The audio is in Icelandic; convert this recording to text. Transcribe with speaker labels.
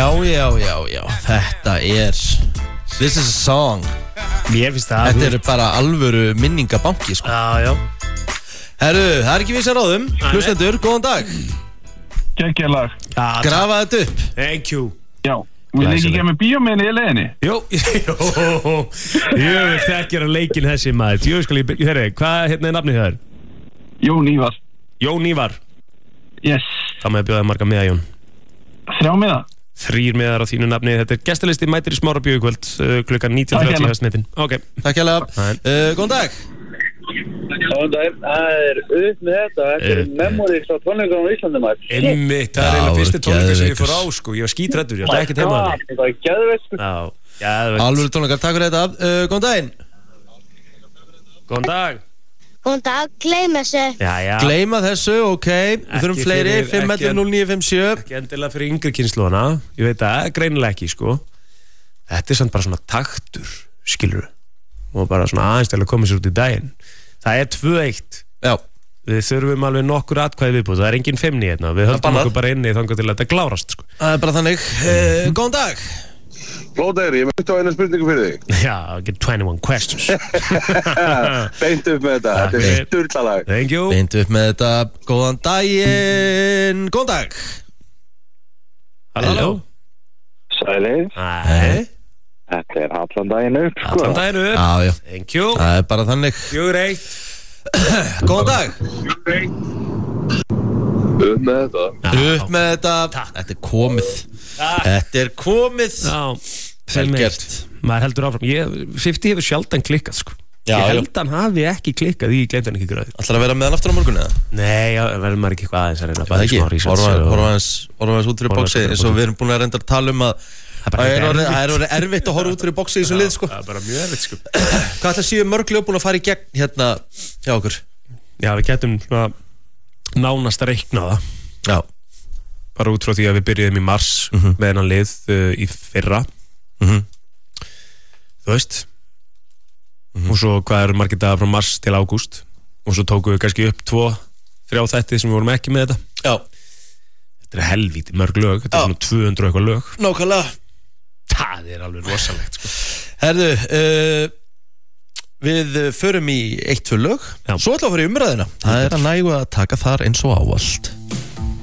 Speaker 1: Já, þetta er This is a song.
Speaker 2: Mér finnst það.
Speaker 1: Þetta er bara alvöru minningabanki, sko.
Speaker 2: Já.
Speaker 1: Herru, það er ekki vísar ráðum. Hlustendur, góðan dag.
Speaker 3: Geggjalag.
Speaker 1: Grafa þetta upp.
Speaker 2: Thank you.
Speaker 3: Já, vil ekki gefa mig bíómiðinni í leiðinni?
Speaker 2: Jó, þekkir að leikin þessi maður. Jú, skal ég, herri, hvað hérna er nafnið þér?
Speaker 3: Jón Ívar.
Speaker 2: Jón Ívar.
Speaker 3: Yes.
Speaker 2: Það með að bjóða marga miða, Jón.
Speaker 3: 3 miða.
Speaker 2: 3 miðar á þínu nafni. Þetta er gestalisti mætir í Smára bíókvöld klukkan 19:30 höstmetin. Ok.
Speaker 1: Takk hérlega. Góðan dag.
Speaker 4: Góðan dag. Það er upp með þetta. Þetta er Memories á tónleikunum á Íslandi, maður.
Speaker 2: Einmitt, það er eiginlega fyrsti tónleikar sem ég fór á, sko. Ég var skítræddur, ég ætla ekki heima að því.
Speaker 4: Það er geðveikt, sko.
Speaker 2: Já, geðveikt.
Speaker 1: Alvöru tónleikar, takk fyrir þetta. Góðan daginn.
Speaker 2: Góðan dag.
Speaker 5: Góðan dag, gleyma þessu.
Speaker 2: Já.
Speaker 1: Gleyma þessu, ok. Við þurfum fleiri, 511-0957.
Speaker 2: Ekki endilega fyrir yngri kynslóðana. Ég veit það, greinilega ekki, sko. Þetta er samt bara svona taktur, skilur. Og bara svona aðeins til að koma sér út í daginn. Það er 2-1.
Speaker 1: Já.
Speaker 2: Við þurfum alveg nokkur atkvæði viðbúð. Það er engin 5 hérna. Við höldum okkur bara inni þangað til að þetta klárast, sko.
Speaker 1: Það er bara þannig. Góðan dag.
Speaker 6: Flóðegri, ég myndi á eina spurningu fyrir þig.
Speaker 2: Já, get 21 questions.
Speaker 6: Beint upp með þetta, þetta er sturlalag.
Speaker 2: Thank you.
Speaker 1: Beint upp með þetta, góðan daginn. Góðan dag.
Speaker 2: Halló.
Speaker 4: Sælir.
Speaker 2: Hæ.
Speaker 4: Þetta er allan daginn upp, sko.
Speaker 2: Allan daginn upp.
Speaker 1: Já.
Speaker 2: Thank you.
Speaker 1: Það er bara þannig.
Speaker 2: 4-1.
Speaker 1: Góðan dag.
Speaker 6: Upp með þetta.
Speaker 1: Upp með þetta. Þetta er komið. Þetta er komið.
Speaker 2: Já.
Speaker 1: Vel gert.
Speaker 2: Maður heldur áfram. 50 hefur sjaldan klikkað, sko.
Speaker 1: Já,
Speaker 2: ég held hann hafi ekki klikkað í gleymd hann ekki græði.
Speaker 1: Ætlar að vera með hann aftur á morgun eða?
Speaker 2: Nei, verður maður ekki eitthvað aðeins að reyna
Speaker 1: Það ekki, horfa aðeins út fyrir boxið eins og við erum búin að reynda að tala um að það er orðið erfitt að horfa út fyrir boxið í þessu lið, sko.
Speaker 2: Það er bara mjög erfitt, sko.
Speaker 1: Hvað ætla séu mörg ljóð búin að fara í gegn hérna hjá okkur?
Speaker 2: Já, við getum nánast að reikna það.
Speaker 1: Já.
Speaker 2: Bara út frá því að við byrjuðum í mars með hennan lið í fyrra. Þú veist. Og svo hvað eru margir dagar frá mars til ágúst. Og svo tókum við kannski upp 2-3 þætti sem við vorum ekki með þetta.
Speaker 1: Já.
Speaker 2: Þetta er helvíti mörg lög. Þetta er svona 200 eitthvað lög.
Speaker 1: Nákvæmlega.
Speaker 2: Það er alveg rosalegt, sko.
Speaker 1: Herðu, við förum í 1-2 lög. Svo ætlum við að fara í umræðina. Það er að nægu að taka þar eins og ávallt.